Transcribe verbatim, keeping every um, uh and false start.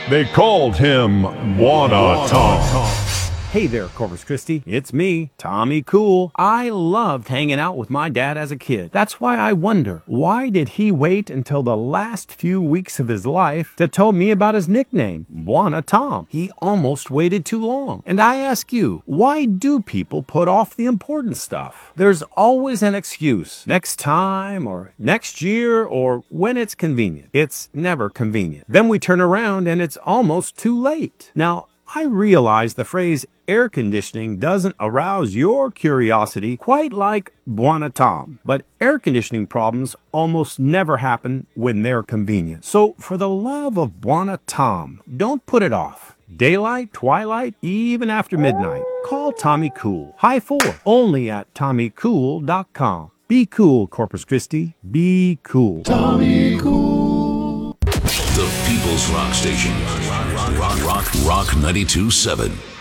They called him Buona Tom. Hey there, Corpus Christi. It's me, Tommy Cool. I loved hanging out with my dad as a kid. That's why I wonder, why did he wait until the last few weeks of his life to tell me about his nickname, Buona Tom? He almost waited too long. And I ask you, why do people put off the important stuff? There's always an excuse. Next time, or next year, or when it's convenient. It's never convenient. Then we turn around and it's almost too late. Now, I realize the phrase air conditioning doesn't arouse your curiosity quite like Buona Tom, but air conditioning problems almost never happen when they're convenient. So for the love of Buona Tom, don't put it off. Daylight, twilight, even after midnight. Call Tommy Cool. High four, only at tommy cool dot com. Be cool, Corpus Christi. Be cool. Tommy Cool. The People's Rock Station. Rock, rock, rock, rock ninety-two point seven.